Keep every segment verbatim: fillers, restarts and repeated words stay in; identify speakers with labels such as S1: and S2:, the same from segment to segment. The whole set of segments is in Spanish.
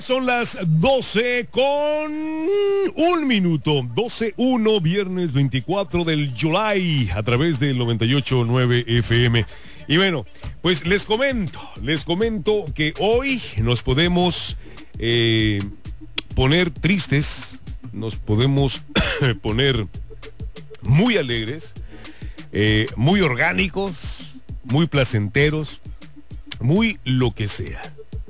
S1: Son las doce con un minuto, doce uno, viernes veinticuatro del July, a través del noventa y ocho punto nueve F M. Y bueno, pues les comento, les comento que hoy nos podemos eh, poner tristes, nos podemos poner muy alegres, eh, muy orgánicos, muy placenteros, muy lo que sea.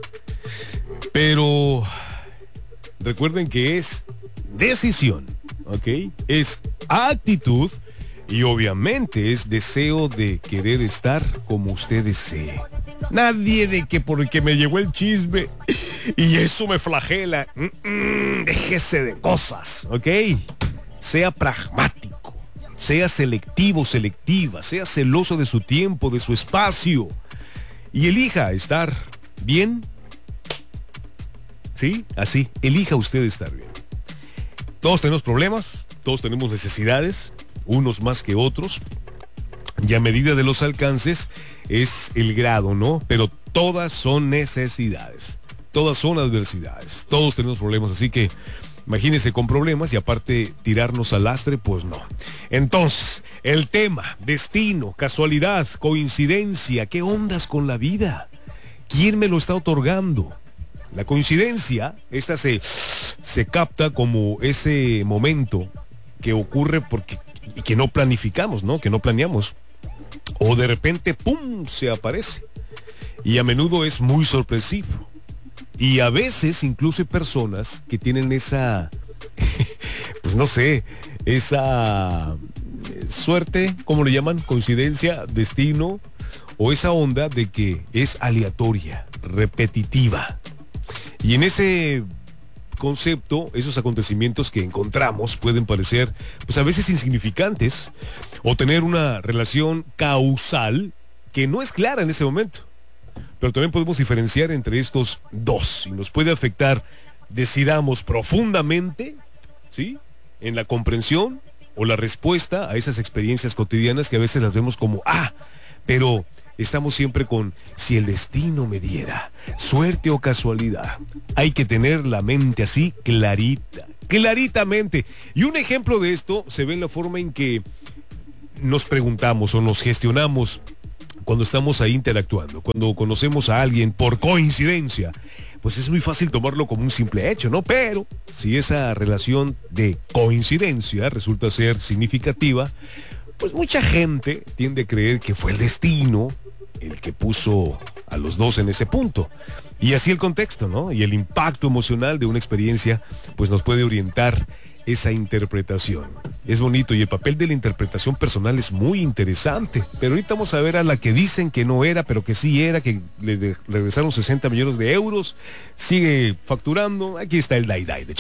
S1: Pero recuerden que es decisión, ¿ok? Es actitud y obviamente es deseo de querer estar como usted desee. Nadie de que porque me llegó el chisme y eso me flagela. Mm-mm, déjese de cosas, ¿ok? Sea pragmático, sea selectivo, selectiva, sea celoso de su tiempo, de su espacio y elija estar bien. ¿Sí? Así, elija usted estar bien. Todos tenemos problemas, todos tenemos necesidades, unos más que otros, y a medida de los alcances es el grado, ¿no? Pero todas son necesidades, todas son adversidades, todos tenemos problemas, así que imagínense con problemas y aparte tirarnos al lastre, pues no. Entonces, el tema, destino, casualidad, coincidencia, ¿qué ondas con la vida? ¿Quién me lo está otorgando? La coincidencia, esta se, se capta como ese momento que ocurre porque y que no planificamos, ¿no? Que no planeamos. O de repente, ¡pum!, se aparece. Y a menudo es muy sorpresivo. Y a veces incluso hay personas que tienen esa, pues no sé, esa suerte, ¿cómo le llaman? Coincidencia, destino, o esa onda de que es aleatoria, repetitiva. Y en ese concepto, esos acontecimientos que encontramos pueden parecer, pues a veces insignificantes, o tener una relación causal que no es clara en ese momento. Pero también podemos diferenciar entre estos dos y nos puede afectar, decidamos profundamente, ¿sí?, en la comprensión o la respuesta a esas experiencias cotidianas que a veces las vemos como, ah, pero estamos siempre con si el destino me diera, suerte o casualidad. Hay que tener la mente así clarita, claritamente. Y un ejemplo de esto se ve en la forma en que nos preguntamos o nos gestionamos cuando estamos ahí interactuando, cuando conocemos a alguien por coincidencia. Pues es muy fácil tomarlo como un simple hecho, ¿no? Pero si esa relación de coincidencia resulta ser significativa, pues mucha gente tiende a creer que fue el destino el que puso a los dos en ese punto. Y así el contexto, ¿no? Y el impacto emocional de una experiencia, pues nos puede orientar esa interpretación. Es bonito y el papel de la interpretación personal es muy interesante. Pero ahorita vamos a ver a la que dicen que no era, pero que sí era, que le de- regresaron sesenta millones de euros, sigue facturando. Aquí está el Dai Dai de